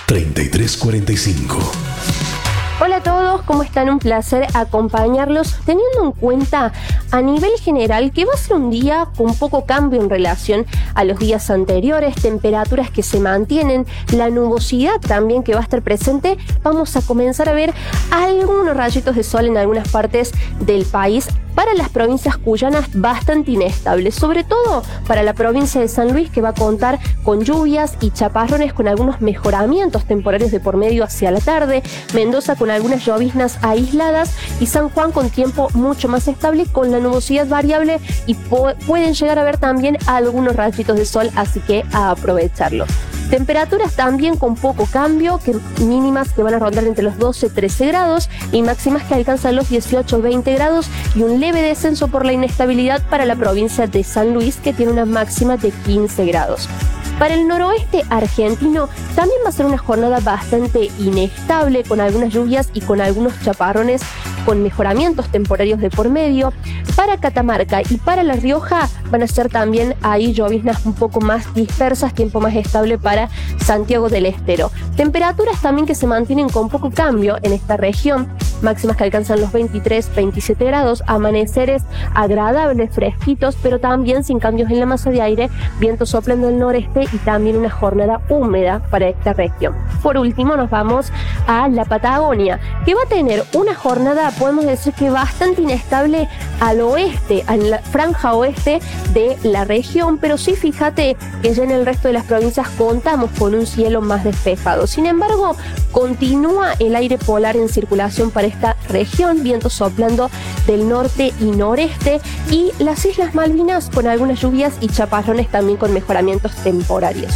3345. Hola a todos, ¿cómo están? Un placer acompañarlos, teniendo en cuenta a nivel general que va a ser un día con poco cambio en relación a los días anteriores, temperaturas que se mantienen, la nubosidad también que va a estar presente. Vamos a comenzar a ver algunos rayitos de sol en algunas partes del país. Para las provincias cuyanas bastante inestables, sobre todo para la provincia de San Luis, que va a contar con lluvias y chaparrones con algunos mejoramientos temporarios de por medio hacia la tarde, Mendoza con algunas lloviznas aisladas y San Juan con tiempo mucho más estable con la nubosidad variable y pueden llegar a ver también algunos rayitos de sol, así que a aprovecharlo. Temperaturas también con poco cambio, que mínimas que van a rondar entre los 12-13 grados y máximas que alcanzan los 18-20 grados y un leve descenso por la inestabilidad para la provincia de San Luis, que tiene una máxima de 15 grados. Para el noroeste argentino también va a ser una jornada bastante inestable, con algunas lluvias y con algunos chaparrones con mejoramientos temporarios de por medio. Para Catamarca y para La Rioja van a ser también ahí lloviznas un poco más dispersas, tiempo más estable para Santiago del Estero. Temperaturas también que se mantienen con poco cambio en esta región, máximas que alcanzan los 23-27 grados, amaneceres agradables, fresquitos, pero también sin cambios en la masa de aire, viento soplando del noreste y también una jornada húmeda para esta región. Por último nos vamos a la Patagonia, que va a tener una jornada, podemos decir que bastante inestable al oeste, en la franja oeste de la región, pero sí fíjate que ya en el resto de las provincias contamos con un cielo más despejado. Sin embargo, continúa el aire polar en circulación para esta región, viento soplando del norte y noreste, y las Islas Malvinas con algunas lluvias y chaparrones también con mejoramientos temporarios.